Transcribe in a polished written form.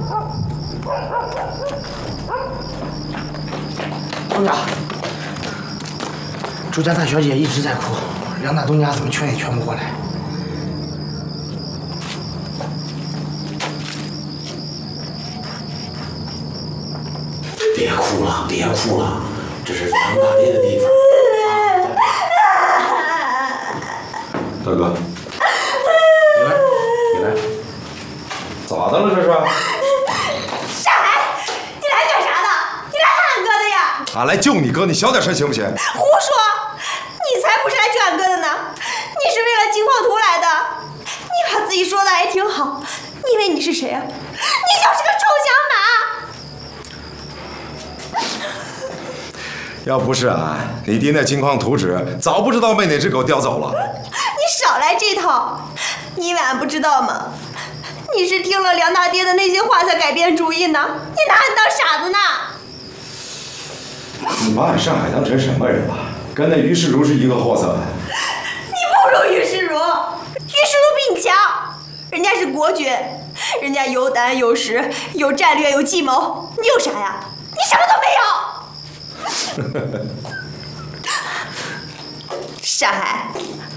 东家，朱家大小姐一直在哭，梁大东家怎么劝也劝不过来。别哭了，别哭了，这是梁大爹的地方。 大哥， 你来， 咋的了这是？ 上海，你来干啥的？你来喊俺哥的呀？ 俺来救你哥，你小点声行不行？ 胡说！你才不是来救俺哥的呢！你是为了金矿图来的。你把自己说的还挺好，你以为你是谁啊？你就是个臭小马！ 要不是俺，你爹那金矿图纸早不知道被哪只狗叼走了。 你少来这套！你以为俺不知道吗？你是听了梁大爹的那些话才改变主意呢？你拿俺当傻子呢？ 你把俺上海当成什么人了？跟那于世如是一个货色。 你不如于世如，于世如比你强，人家是国君，人家有胆有识，有战略有计谋，你有啥呀？你什么都没有。上海，